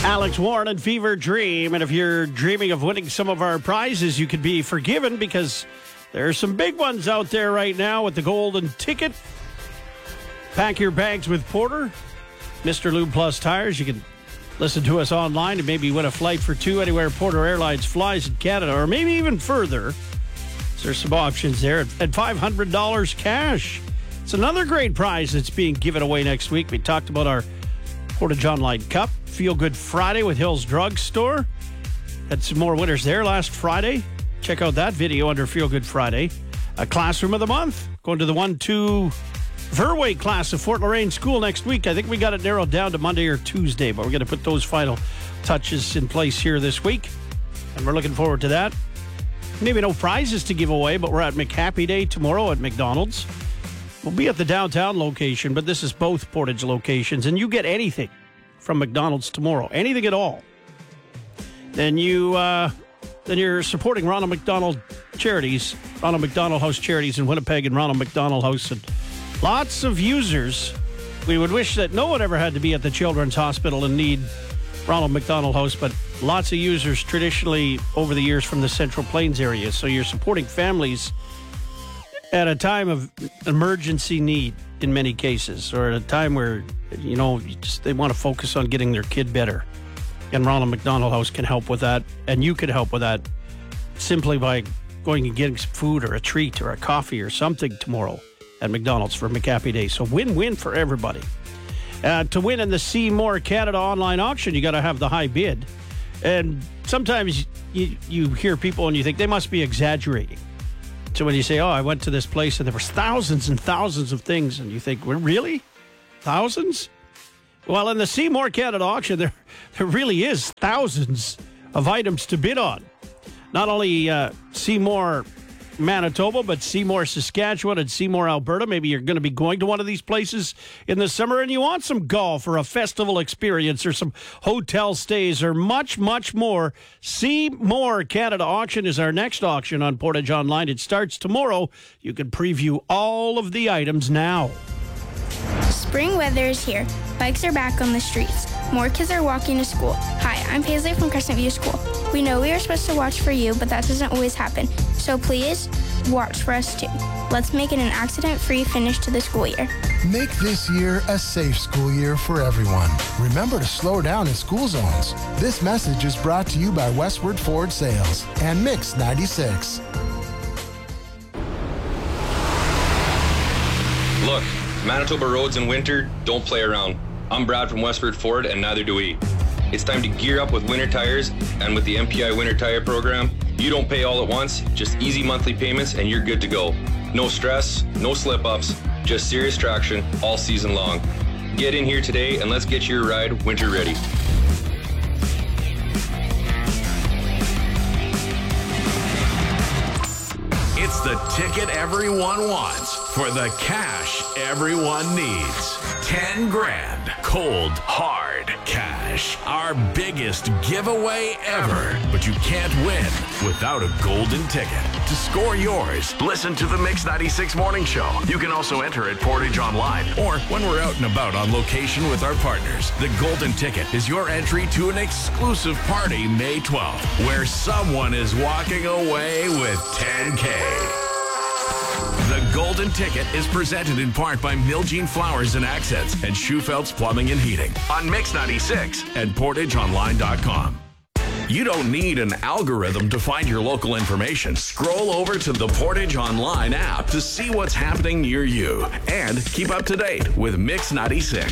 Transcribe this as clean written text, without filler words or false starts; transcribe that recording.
Alex Warren and Fever Dream. And if you're dreaming of winning some of our prizes, you could be forgiven because there are some big ones out there right now with the golden ticket. Pack your bags with Porter, Mr. Lube Plus Tires. You can listen to us online and maybe win a flight for two anywhere Porter Airlines flies in Canada, or maybe even further. So there's some options there at $500 cash. It's another great prize that's being given away next week. We talked about our Portage Online Cup. Feel Good Friday with Hills Drug Store. Had some more winners there last Friday. Check out that video under Feel Good Friday. A Classroom of the Month. Going to the 1-2 Verway class of Fort Loraine School next week. I think we got it narrowed down to Monday or Tuesday, but we're going to put those final touches in place here this week. And we're looking forward to that. Maybe no prizes to give away, but we're at McHappy Day tomorrow at McDonald's. We'll be at the downtown location, but this is both Portage locations, and you get anything from McDonald's tomorrow, anything at all. Then you're supporting Ronald McDonald Charities, Ronald McDonald House Charities in Winnipeg and Ronald McDonald House. And lots of users. We would wish that no one ever had to be at the Children's Hospital and need Ronald McDonald House, but lots of users traditionally over the years from the Central Plains area. So you're supporting families at a time of emergency need in many cases, or at a time where, they want to focus on getting their kid better. And Ronald McDonald House can help with that, and you can help with that simply by going and getting some food or a treat or a coffee or something tomorrow at McDonald's for McHappy Day. So win-win for everybody. To win in the Seymour Canada online auction, you got to have the high bid. And sometimes you hear people and you think they must be exaggerating. So when you say, I went to this place and there was thousands and thousands of things, and you think, well, really? Thousands? Well, in the Seymour Canada auction, there really is thousands of items to bid on. Not only Seymour, Manitoba, but Seymour, Saskatchewan, and Seymour, Alberta. Maybe you're going to be going to one of these places in the summer and you want some golf or a festival experience or some hotel stays or much, much more. Seymour Canada auction is our next auction on Portage Online. It starts tomorrow. You can preview all of the items now. Spring weather is here. Bikes are back on the streets. More kids are walking to school. Hi, I'm Paisley from Crescent View School. We know we are supposed to watch for you, but that doesn't always happen. So please, watch for us too. Let's make it an accident-free finish to the school year. Make this year a safe school year for everyone. Remember to slow down in school zones. This message is brought to you by Westward Ford Sales and Mix 96. Look, Manitoba roads in winter don't play around. I'm Brad from Westward Ford, and neither do we. It's time to gear up with winter tires, and with the MPI Winter Tire Program, you don't pay all at once, just easy monthly payments, and you're good to go. No stress, no slip-ups, just serious traction all season long. Get in here today, and let's get your ride winter ready. It's the ticket everyone wants for the cash everyone needs. 10 grand, cold, hard cash. Our biggest giveaway ever. But you can't win without a golden ticket. To score yours, listen to the Mix 96 Morning Show. You can also enter at Portage Online or when we're out and about on location with our partners. The golden ticket is your entry to an exclusive party May 12th where someone is walking away with $10K. The Golden Ticket is presented in part by Miljean Flowers and Accents and Schufeld's Plumbing and Heating on Mix 96 and PortageOnline.com. You don't need an algorithm to find your local information. Scroll over to the Portage Online app to see what's happening near you and keep up to date with Mix 96.